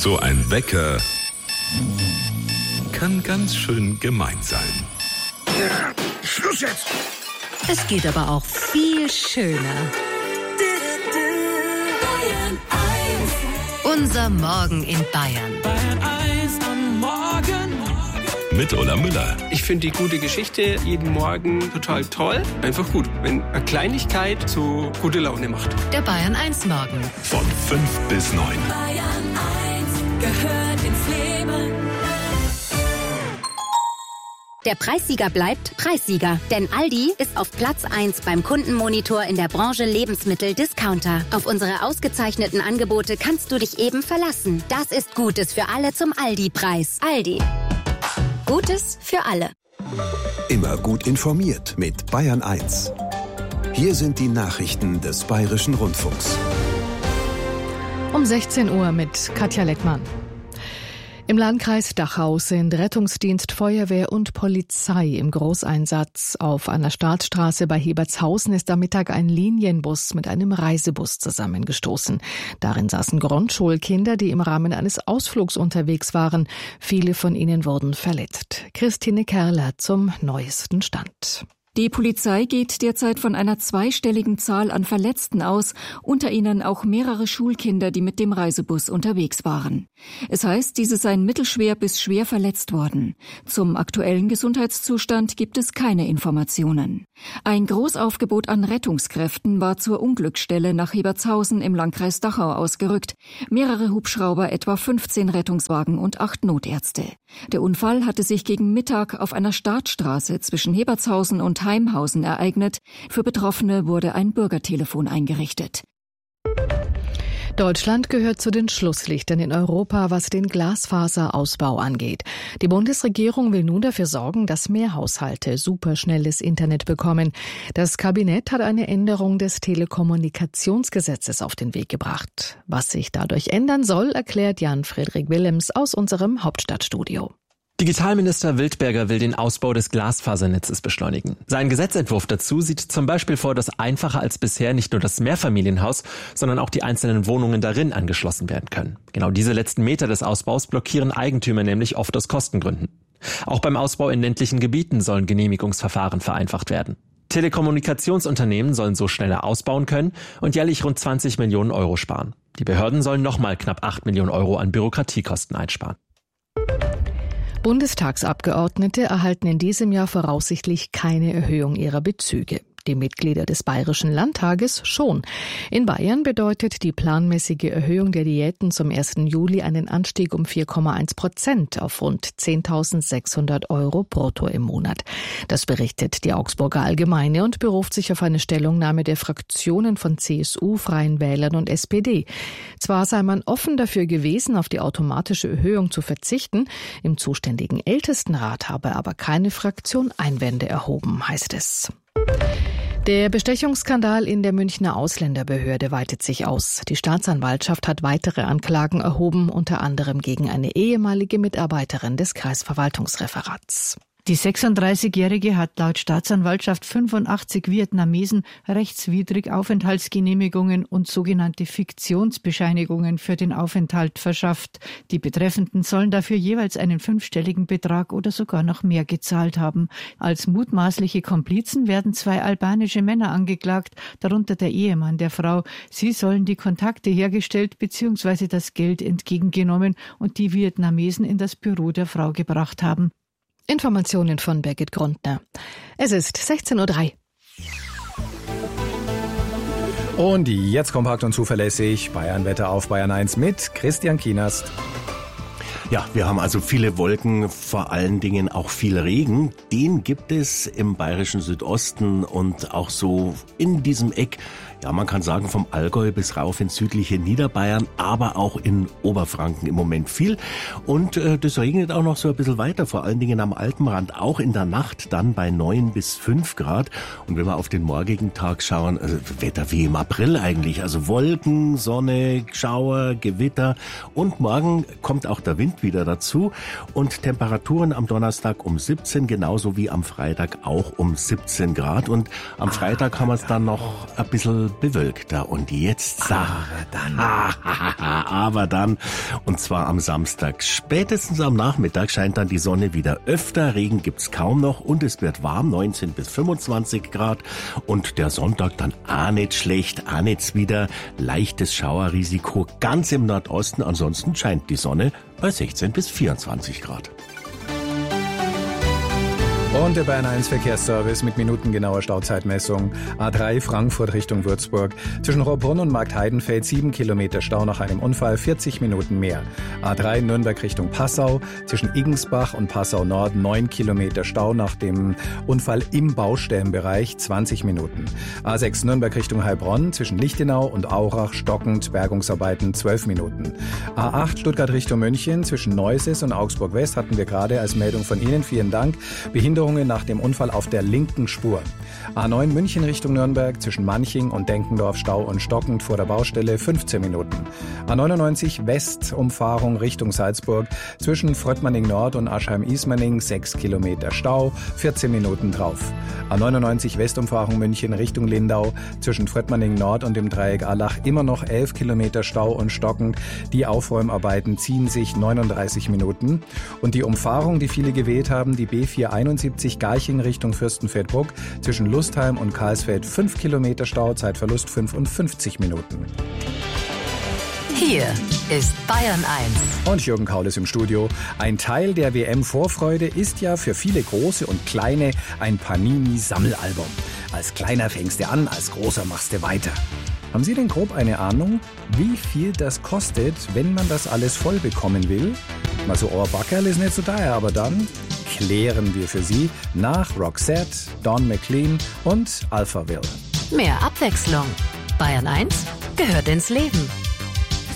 So ein Wecker kann ganz schön gemein sein. Schluss jetzt! Es geht aber auch viel schöner. Unser Morgen in Bayern. Bayern 1 am Morgen. Mit Ulla Müller. Ich finde die gute Geschichte jeden Morgen total toll. Einfach gut, wenn eine Kleinigkeit so gute Laune macht. Der Bayern 1 Morgen. Von 5 bis 9. Bayern 1 gehört ins Leben. Der Preissieger bleibt Preissieger, denn Aldi ist auf Platz 1 beim Kundenmonitor in der Branche Lebensmittel-Discounter. Auf unsere ausgezeichneten Angebote kannst du dich eben verlassen. Das ist Gutes für alle zum Aldi-Preis. Aldi. Gutes für alle. Immer gut informiert mit Bayern 1. Hier sind die Nachrichten des Bayerischen Rundfunks. Um 16 Uhr mit Katja Leckmann. Im Landkreis Dachau sind Rettungsdienst, Feuerwehr und Polizei im Großeinsatz. Auf einer Staatsstraße bei Hebertshausen ist am Mittag ein Linienbus mit einem Reisebus zusammengestoßen. Darin saßen Grundschulkinder, die im Rahmen eines Ausflugs unterwegs waren. Viele von ihnen wurden verletzt. Christine Kerler zum neuesten Stand. Die Polizei geht derzeit von einer zweistelligen Zahl an Verletzten aus, unter ihnen auch mehrere Schulkinder, die mit dem Reisebus unterwegs waren. Es heißt, diese seien mittelschwer bis schwer verletzt worden. Zum aktuellen Gesundheitszustand gibt es keine Informationen. Ein Großaufgebot an Rettungskräften war zur Unglücksstelle nach Hebertshausen im Landkreis Dachau ausgerückt. Mehrere Hubschrauber, etwa 15 Rettungswagen und 8 Notärzte. Der Unfall hatte sich gegen Mittag auf einer Startstraße zwischen Hebertshausen und Heimhausen ereignet. Für Betroffene wurde ein Bürgertelefon eingerichtet. Deutschland gehört zu den Schlusslichtern in Europa, was den Glasfaserausbau angeht. Die Bundesregierung will nun dafür sorgen, dass mehr Haushalte superschnelles Internet bekommen. Das Kabinett hat eine Änderung des Telekommunikationsgesetzes auf den Weg gebracht. Was sich dadurch ändern soll, erklärt Jan-Friedrich Willems aus unserem Hauptstadtstudio. Digitalminister Wildberger will den Ausbau des Glasfasernetzes beschleunigen. Sein Gesetzentwurf dazu sieht zum Beispiel vor, dass einfacher als bisher nicht nur das Mehrfamilienhaus, sondern auch die einzelnen Wohnungen darin angeschlossen werden können. Genau diese letzten Meter des Ausbaus blockieren Eigentümer nämlich oft aus Kostengründen. Auch beim Ausbau in ländlichen Gebieten sollen Genehmigungsverfahren vereinfacht werden. Telekommunikationsunternehmen sollen so schneller ausbauen können und jährlich rund 20 Millionen Euro sparen. Die Behörden sollen nochmal knapp 8 Millionen Euro an Bürokratiekosten einsparen. Bundestagsabgeordnete erhalten in diesem Jahr voraussichtlich keine Erhöhung ihrer Bezüge. Die Mitglieder des Bayerischen Landtages schon. In Bayern bedeutet die planmäßige Erhöhung der Diäten zum 1. Juli einen Anstieg um 4,1% auf rund 10.600 Euro brutto im Monat. Das berichtet die Augsburger Allgemeine und beruft sich auf eine Stellungnahme der Fraktionen von CSU, Freien Wählern und SPD. Zwar sei man offen dafür gewesen, auf die automatische Erhöhung zu verzichten, im zuständigen Ältestenrat habe aber keine Fraktion Einwände erhoben, heißt es. Der Bestechungsskandal in der Münchner Ausländerbehörde weitet sich aus. Die Staatsanwaltschaft hat weitere Anklagen erhoben, unter anderem gegen eine ehemalige Mitarbeiterin des Kreisverwaltungsreferats. Die 36-Jährige hat laut Staatsanwaltschaft 85 Vietnamesen rechtswidrig Aufenthaltsgenehmigungen und sogenannte Fiktionsbescheinigungen für den Aufenthalt verschafft. Die Betreffenden sollen dafür jeweils einen 5-stelligen Betrag oder sogar noch mehr gezahlt haben. Als mutmaßliche Komplizen werden 2 albanische Männer angeklagt, darunter der Ehemann der Frau. Sie sollen die Kontakte hergestellt bzw. das Geld entgegengenommen und die Vietnamesen in das Büro der Frau gebracht haben. Informationen von Birgit Grundner. Es ist 16:03 Uhr. Und jetzt kompakt und zuverlässig Bayern-Wetter auf Bayern 1 mit Christian Kienast. Ja, wir haben also viele Wolken, vor allen Dingen auch viel Regen. Den gibt es im bayerischen Südosten und auch so in diesem Eck. Ja, man kann sagen, vom Allgäu bis rauf ins südliche Niederbayern, aber auch in Oberfranken im Moment viel. Und das regnet auch noch so ein bisschen weiter, vor allen Dingen am Alpenrand, auch in der Nacht dann bei 9 bis 5 Grad. Und wenn wir auf den morgigen Tag schauen, also Wetter wie im April eigentlich, also Wolken, Sonne, Schauer, Gewitter. Und morgen kommt auch der Wind wieder dazu und Temperaturen am Donnerstag um 17, genauso wie am Freitag auch um 17 Grad. Und am Freitag haben wir es dann noch ein bisschen bewölkter. Und jetzt aber dann, und zwar am Samstag. Spätestens am Nachmittag scheint dann die Sonne wieder öfter, Regen gibt's kaum noch und es wird warm, 19 bis 25 Grad. Und der Sonntag dann auch nicht schlecht, auch nicht wieder leichtes Schauerrisiko ganz im Nordosten. Ansonsten scheint die Sonne bei 16 bis 24 Grad. Und der Bayern 1 Verkehrsservice mit minutengenauer Stauzeitmessung. A3 Frankfurt Richtung Würzburg. Zwischen Rohrbrunn und Marktheidenfeld 7 Kilometer Stau nach einem Unfall, 40 Minuten mehr. A3 Nürnberg Richtung Passau. Zwischen Iggensbach und Passau Nord 9 Kilometer Stau nach dem Unfall im Baustellenbereich, 20 Minuten. A6 Nürnberg Richtung Heilbronn. Zwischen Lichtenau und Aurach stockend, Bergungsarbeiten 12 Minuten. A8 Stuttgart Richtung München. Zwischen Neuses und Augsburg West hatten wir gerade als Meldung von Ihnen. Vielen Dank. Behinderungen nach dem Unfall auf der linken Spur. A9 München Richtung Nürnberg, zwischen Manching und Denkendorf Stau und stockend vor der Baustelle 15 Minuten. A99 Westumfahrung Richtung Salzburg, zwischen Fröttmanning Nord und Aschheim-Ismaning 6 Kilometer Stau, 14 Minuten drauf. A99 Westumfahrung München Richtung Lindau, zwischen Fröttmanning Nord und dem Dreieck Allach immer noch 11 Kilometer Stau und stockend. Die Aufräumarbeiten ziehen sich 39 Minuten. Und die Umfahrung, die viele gewählt haben, die B471 Garching Richtung Fürstenfeldbruck, zwischen Lustheim und Karlsfeld 5 Kilometer Stau, Zeitverlust 55 Minuten. Hier ist Bayern 1. Und Jürgen Kaul ist im Studio. Ein Teil der WM-Vorfreude ist ja für viele Große und Kleine ein Panini-Sammelalbum. Als Kleiner fängst du an, als Großer machst du weiter. Haben Sie denn grob eine Ahnung, wie viel das kostet, wenn man das alles voll bekommen will? Mal so Backerl ist nicht so teuer, aber dann klären wir für Sie nach Roxette, Don McLean und Alphaville. Mehr Abwechslung. Bayern 1 gehört ins Leben.